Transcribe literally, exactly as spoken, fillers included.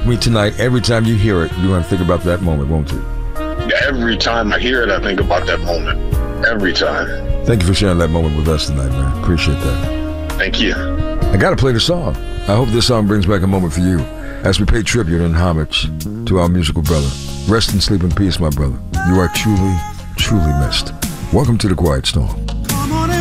me tonight, every time you hear it, you're going to think about that moment, won't you? Every time I hear it, I think about that moment. Every time. Thank you for sharing that moment with us tonight, man. Appreciate that. Thank you. I got to play the song. I hope this song brings back a moment for you as we pay tribute and homage to our musical brother. Rest and sleep in peace, my brother. You are truly, truly missed. Welcome to The Quiet Storm.